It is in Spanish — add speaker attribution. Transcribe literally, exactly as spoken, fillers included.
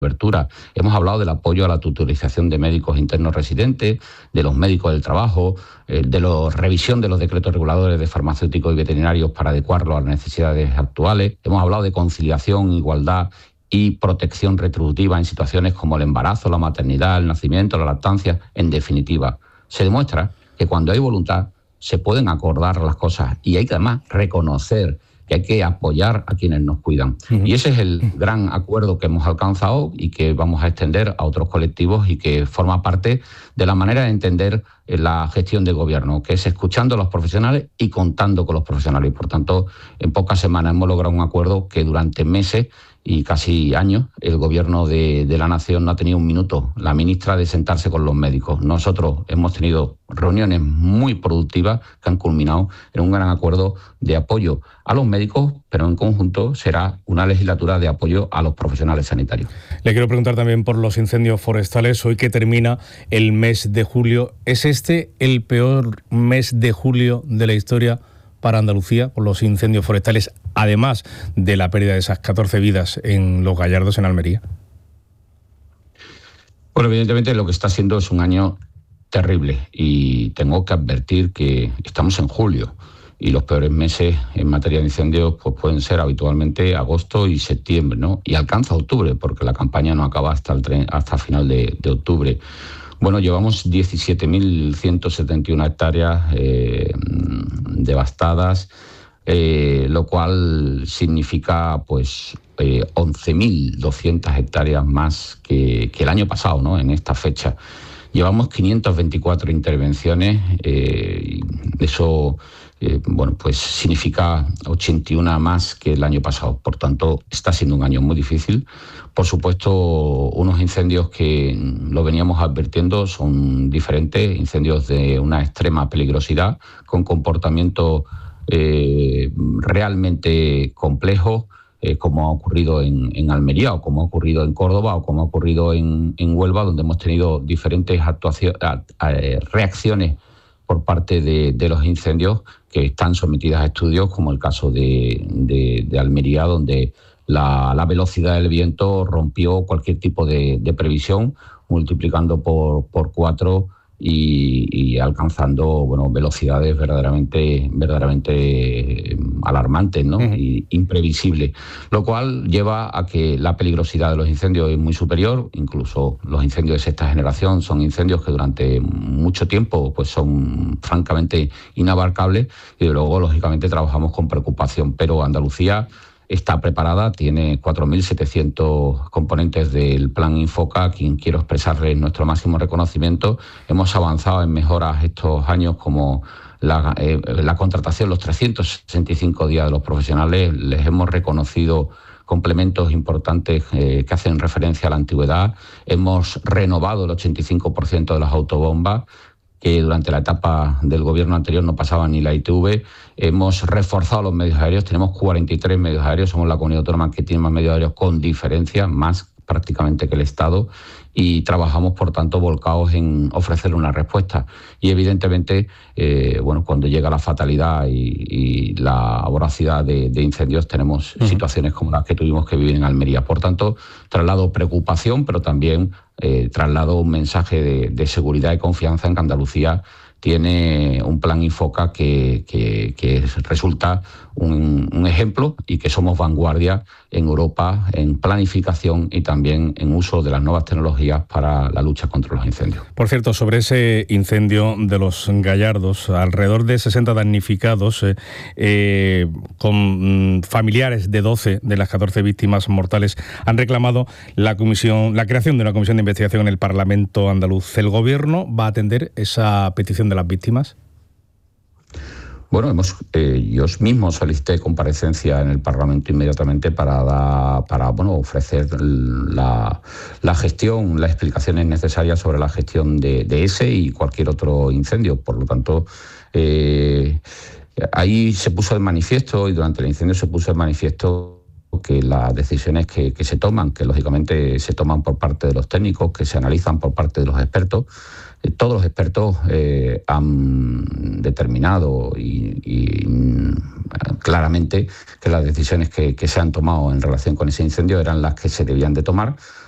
Speaker 1: cobertura. Hemos hablado del apoyo a la tutorización de médicos internos residentes, de los médicos del trabajo, eh, de la revisión de los decretos reguladores de farmacéuticos y veterinarios para adecuarlos a las necesidades actuales. Hemos hablado de conciliación, igualdad y protección retributiva en situaciones como el embarazo, la maternidad, el nacimiento, la lactancia. En definitiva, se demuestra que cuando hay voluntad se pueden acordar las cosas y hay que además reconocer que hay que apoyar a quienes nos cuidan. Uh-huh. Y ese es el gran acuerdo que hemos alcanzado y que vamos a extender a otros colectivos y que forma parte de la manera de entender la gestión de gobierno, que es escuchando a los profesionales y contando con los profesionales. Y por tanto, en pocas semanas hemos logrado un acuerdo que durante meses y casi años el gobierno de, de la nación no ha tenido un minuto, la ministra, de sentarse con los médicos. Nosotros hemos tenido reuniones muy productivas que han culminado en un gran acuerdo de apoyo a los médicos, pero en conjunto será una legislatura de apoyo a los profesionales sanitarios.
Speaker 2: Le quiero preguntar también por los incendios forestales. Hoy que termina el mes de julio, ¿es este el peor mes de julio de la historia para Andalucía por los incendios forestales, además de la pérdida de esas catorce vidas en Los Gallardos, en Almería?
Speaker 1: Bueno, evidentemente lo que está siendo es un año terrible y tengo que advertir que estamos en julio y los peores meses en materia de incendios pues pueden ser habitualmente agosto y septiembre, ¿no? Y alcanza octubre, porque la campaña no acaba hasta el tre- hasta final de, de octubre. Bueno, llevamos diecisiete mil ciento setenta y una hectáreas eh, devastadas, eh, lo cual significa pues eh, once mil doscientas hectáreas más que, que el año pasado, ¿no? En esta fecha. Llevamos quinientas veinticuatro intervenciones, eh, eso eh, bueno, pues significa ochenta y una más que el año pasado. Por tanto, está siendo un año muy difícil. Por supuesto, unos incendios que lo veníamos advirtiendo son diferentes, incendios de una extrema peligrosidad, con comportamientos eh, realmente complejos, eh, como ha ocurrido en, en Almería, o como ha ocurrido en Córdoba, o como ha ocurrido en, en Huelva, donde hemos tenido diferentes actuaciones, reacciones por parte de, de los incendios que están sometidas a estudios, como el caso de, de, de Almería, donde la, la velocidad del viento rompió cualquier tipo de, de previsión, multiplicando por, por cuatro y, y alcanzando bueno, velocidades verdaderamente, verdaderamente alarmantes, ¿no? Uh-huh. Y imprevisibles, lo cual lleva a que la peligrosidad de los incendios es muy superior. Incluso los incendios de sexta generación son incendios que durante mucho tiempo pues son francamente inabarcables y luego lógicamente trabajamos con preocupación, pero Andalucía está preparada, tiene cuatro mil setecientos componentes del plan Infoca, a quien quiero expresarles nuestro máximo reconocimiento. Hemos avanzado en mejoras estos años como la, eh, la contratación, los trescientos sesenta y cinco días de los profesionales, les hemos reconocido complementos importantes eh, que hacen referencia a la antigüedad. Hemos renovado el ochenta y cinco por ciento de las autobombas, que durante la etapa del gobierno anterior no pasaban ni la I T V. Hemos reforzado los medios aéreos, tenemos cuarenta y tres medios aéreos, somos la comunidad autónoma que tiene más medios aéreos con diferencia, más prácticamente que el Estado, y trabajamos, por tanto, volcados en ofrecer una respuesta. Y evidentemente, eh, bueno, cuando llega la fatalidad y, y la voracidad de, de incendios, tenemos uh-huh. situaciones como las que tuvimos que vivir en Almería. Por tanto, traslado preocupación, pero también eh, traslado un mensaje de, de seguridad y confianza en que Andalucía tiene un plan Infoca que, que, que resulta un, un ejemplo y que somos vanguardia en Europa en planificación y también en uso de las nuevas tecnologías para la lucha contra los incendios.
Speaker 2: Por cierto, sobre ese incendio de Los Gallardos, alrededor de sesenta damnificados, eh, eh, con mm, familiares de doce de las catorce víctimas mortales, han reclamado la comisión, la creación de una comisión de investigación en el Parlamento andaluz. ¿El Gobierno va a atender esa petición de las víctimas?
Speaker 1: Bueno, hemos, eh, yo mismo solicité comparecencia en el Parlamento inmediatamente para, da, para bueno, ofrecer la, la gestión, las explicaciones necesarias sobre la gestión de, de ese y cualquier otro incendio. Por lo tanto, eh, ahí se puso de manifiesto y durante el incendio se puso de manifiesto que las decisiones que, que se toman, que lógicamente se toman por parte de los técnicos, que se analizan por parte de los expertos, todos los expertos eh, han determinado y, y claramente que las decisiones que, que se han tomado en relación con ese incendio eran las que se debían de tomar,